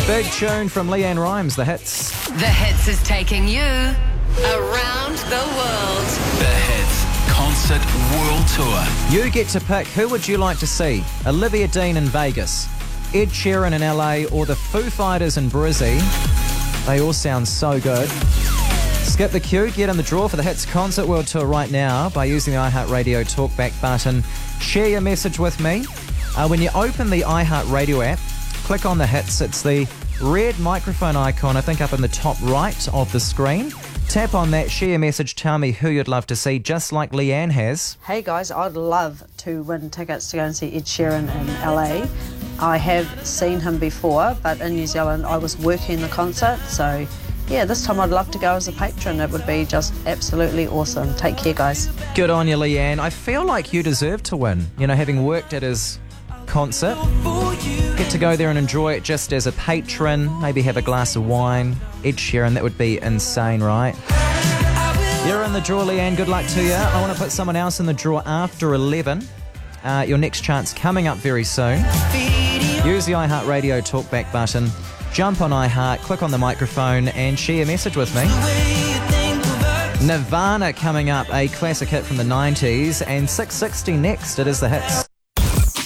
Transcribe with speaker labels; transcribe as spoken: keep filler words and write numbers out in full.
Speaker 1: Big tune from Leanne Rimes, The Hits.
Speaker 2: The Hits is taking you around the world.
Speaker 3: The Hits Concert World Tour.
Speaker 1: You get to pick who would you like to see? Olivia Dean in Vegas, Ed Sheeran in L A, or the Foo Fighters in Brizzy. They all sound so good. Skip the queue, get in the draw for the Hits Concert World Tour right now by using the iHeartRadio Talkback button. Share your message with me. Uh, when you open the iHeartRadio app, click on the Hits. It's the red microphone icon, I think, up in the top right of the screen. Tap on that, share your message, tell me who you'd love to see, just like Leanne has.
Speaker 4: Hey guys, I'd love to win tickets to go and see Ed Sheeran in L A. I have seen him before, but in New Zealand I was working the concert, so yeah, this time I'd love to go as a patron. It would be just absolutely awesome. Take care, guys.
Speaker 1: Good on you, Leanne. I feel like you deserve to win. You know, having worked at his concert, get to go there and enjoy it just as a patron, maybe have a glass of wine. Ed Sheeran, that would be insane, right? You're in the draw, Leanne. Good luck to you. I want to put someone else in the draw after eleven. Uh, your next chance coming up very soon. Use the iHeartRadio Talkback button. Jump on iHeart, click on the microphone and share a message with me. Nirvana coming up, a classic hit from the nineties, and six sixty next. It is The Hits.